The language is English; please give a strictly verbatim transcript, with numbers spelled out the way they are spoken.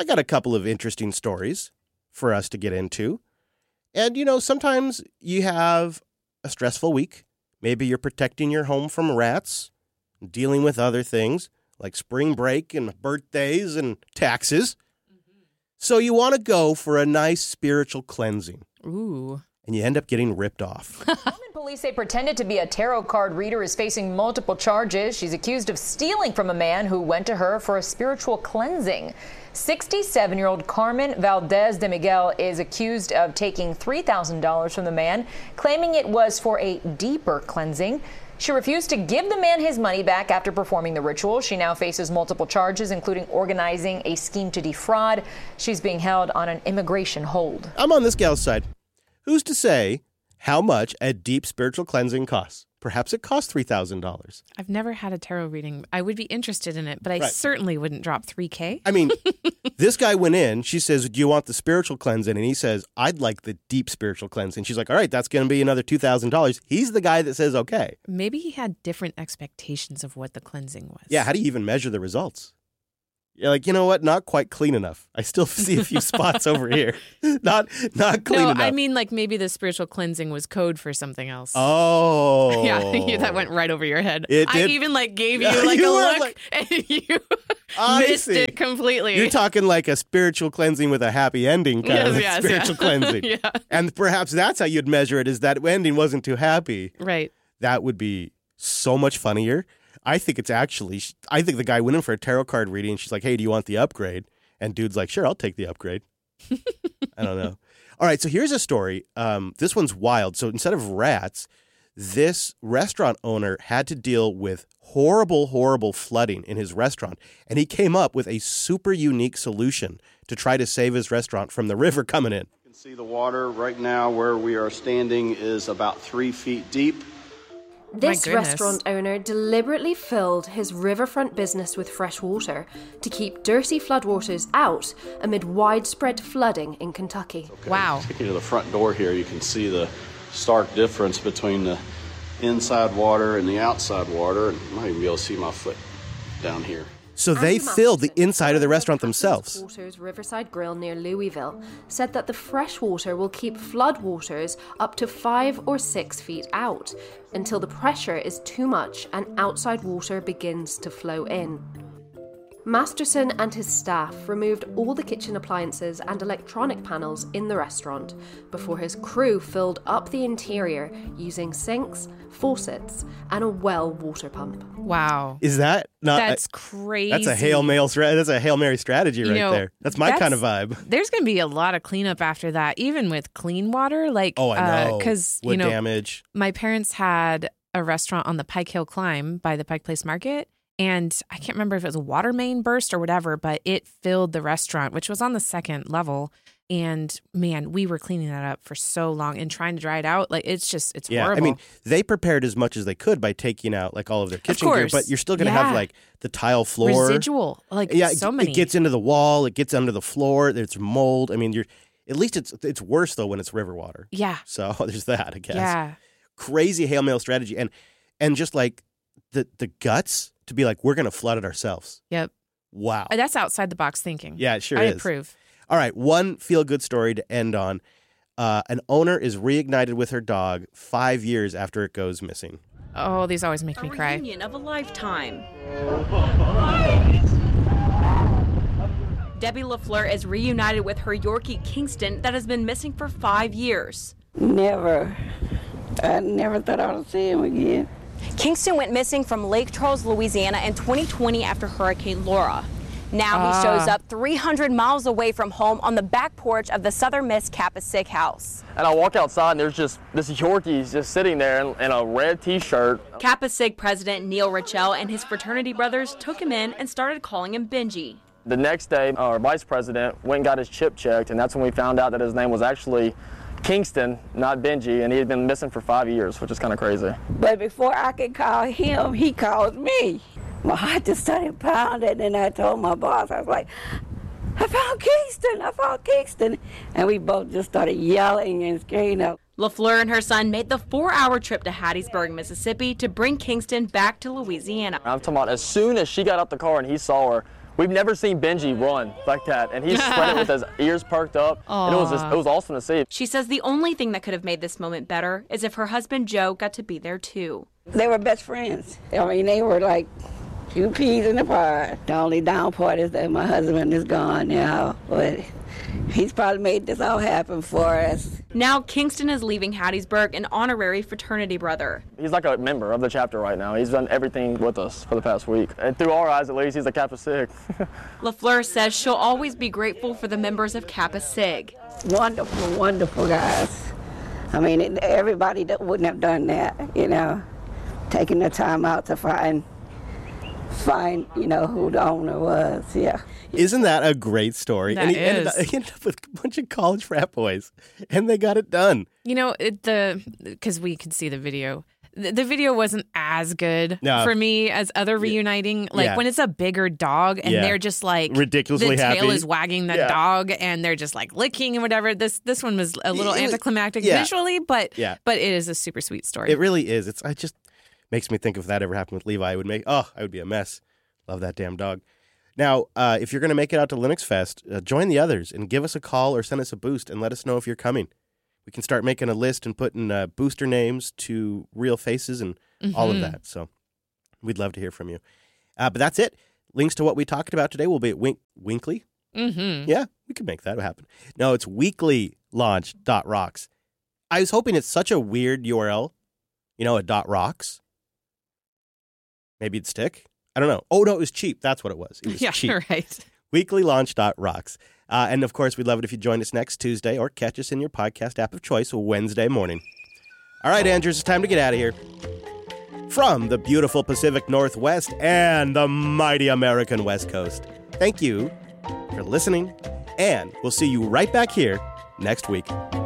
got a couple of interesting stories for us to get into. And, you know, sometimes you have a stressful week. Maybe you're protecting your home from rats, dealing with other things like spring break and birthdays and taxes. Mm-hmm. So you want to go for a nice spiritual cleansing. Ooh. And you end up getting ripped off. Police say pretended to be a tarot card reader is facing multiple charges. She's accused of stealing from a man who went to her for a spiritual cleansing. sixty-seven-year-old Carmen Valdez de Miguel is accused of taking three thousand dollars from the man, claiming it was for a deeper cleansing. She refused to give the man his money back after performing the ritual. She now faces multiple charges, including organizing a scheme to defraud. She's being held on an immigration hold. I'm on this gal's side. Who's to say how much a deep spiritual cleansing costs? Perhaps it costs three thousand dollars. I've never had a tarot reading. I would be interested in it, but I Right. certainly wouldn't drop three K. I mean, this guy went in. She says, do you want the spiritual cleansing? And he says, I'd like the deep spiritual cleansing. She's like, all right, that's going to be another two thousand dollars. He's the guy that says, okay. Maybe he had different expectations of what the cleansing was. Yeah, how do you even measure the results? You're like, you know what? Not quite clean enough. I still see a few spots over here. Not not clean no, enough. I mean, like maybe the spiritual cleansing was code for something else. Oh. Yeah, that went right over your head. It I did. even like gave you like You a were look like- and you I missed see. it completely. You're talking like a spiritual cleansing with a happy ending kind Yes, of yes, spiritual yeah. cleansing. Yeah. And perhaps that's how you'd measure it, is that ending wasn't too happy. Right. That would be so much funnier. I think it's actually, I think the guy went in for a tarot card reading and she's like, hey, do you want the upgrade? And dude's like, sure, I'll take the upgrade. I don't know. All right, so here's a story. Um, this one's wild. So instead of rats, this restaurant owner had to deal with horrible, horrible flooding in his restaurant. And he came up with a super unique solution to try to save his restaurant from the river coming in. You can see the water right now where we are standing is about three feet deep. This goodness. restaurant owner deliberately filled his riverfront business with fresh water to keep dirty floodwaters out amid widespread flooding in Kentucky. Okay. Wow. Taking you to the front door here, you can see the stark difference between the inside water and the outside water. And you might even be able to see my foot down here. So they Andy filled the Masterson, inside of the restaurant Captain's themselves. Quarters Riverside Grill near Louisville said that the fresh water will keep floodwaters up to five or six feet out until the pressure is too much and outside water begins to flow in. Masterson and his staff removed all the kitchen appliances and electronic panels in the restaurant before his crew filled up the interior using sinks, faucets, and a well water pump. Wow. Is that not? That's crazy. That's a Hail Mary. That's a Hail Mary strategy right You know, there. That's my that's- kind of vibe. There's going to be a lot of cleanup after that, even with clean water. Like, Oh, I know. Because, Wood you know, damage. my parents had a restaurant on the Pike Hill Climb by the Pike Place Market. And I can't remember if it was a water main burst or whatever, but it filled the restaurant, which was on the second level. And man, we were cleaning that up for so long and trying to dry it out. Like, it's just, it's Yeah, horrible. I mean, they prepared as much as they could by taking out like all of their kitchen gear, course. but you're still going to Yeah. have like the tile floor. Residual, like Yeah, so it, many. it gets into the wall, it gets under the floor, there's mold. I mean, you're at least it's it's worse though when it's river water. Yeah. So there's that, I guess. Yeah. Crazy Hail Mary strategy. And and just like the the guts to be like, we're going to flood it ourselves. Yep. Wow. That's outside the box thinking. Yeah, it sure I is. approve. All right, one feel-good story to end on. Uh, an owner is reignited with her dog five years after it goes missing. Oh, these always make A me cry. reunion of a lifetime. Debbie LaFleur is reunited with her Yorkie Kingston that has been missing for five years. Never. I never thought I would see him again. Kingston went missing from Lake Charles, Louisiana in twenty twenty after Hurricane Laura. Now he Ah. shows up three hundred miles away from home on the back porch of the Southern Miss Kappa Sig house. And I walk outside and there's just this Yorkie just sitting there in, in a red t-shirt. Kappa Sig president Neil Richel and his fraternity brothers took him in and started calling him Benji. The next day, our vice president went and got his chip checked, and that's when we found out that his name was actually Kingston, not Benji, and he had been missing for five years, which is kind of crazy. But before I could call him, he called me. My heart just started pounding, and I told my boss, I was like, I found Kingston, I found Kingston. And we both just started yelling and screaming. LaFleur and her son made the four-hour trip to Hattiesburg, Mississippi to bring Kingston back to Louisiana. I'm talking about as soon as she got out the car and he saw her, We've never seen Benji run like that, and he's sprinting with his ears perked up, and it was just, it was awesome to see. She says the only thing that could have made this moment better is if her husband Joe got to be there too. They were best friends. I mean, they were like two peas in a pod. The only down part is that my husband is gone now, but he's probably made this all happen for us. Now Kingston is leaving Hattiesburg an honorary fraternity brother. He's like a member of the chapter right now. He's done everything with us for the past week. And through our eyes, at least, he's a Kappa Sig. LaFleur says she'll always be grateful for the members of Kappa Sig. Wonderful, wonderful guys. I mean, it, everybody that wouldn't have done that, you know, taking the time out to find, find, you know, who the owner was, yeah. Isn't that a great story? That and he is. ended, up, he ended up with a bunch of college frat boys, and they got it done. You know, it, the because we could see the video. The, the video wasn't as good No. for me as other reuniting. Like Yeah. when it's a bigger dog and Yeah. they're just like Ridiculously the tail happy. is wagging the Yeah. dog and they're just like licking and whatever. This this one was a little It was- anticlimactic yeah. visually, but Yeah. but it is a super sweet story. It really is. It's. I just makes me think if that ever happened with Levi, it would make. Oh, I would be a mess. Love that damn dog. Now, uh, if you're going to make it out to Linux Fest, uh, join the others and give us a call or send us a boost and let us know if you're coming. We can start making a list and putting uh, booster names to real faces and all of that. So we'd love to hear from you. Uh, but that's it. Links to what we talked about today will be at Wink- Winkly. Mm-hmm. Yeah, we could make that happen. No, it's weekly launch dot rocks. I was hoping it's such a weird U R L, you know, a dot rocks. Maybe it'd stick. I don't know. Oh, no, it was cheap. That's what it was. It was Yeah, cheap. right. weekly launch dot rocks. Uh, and, of course, we'd love it if you join us next Tuesday or catch us in your podcast app of choice Wednesday morning. All right, Andrews, it's time to get out of here. From the beautiful Pacific Northwest and the mighty American West Coast, thank you for listening, and we'll see you right back here next week.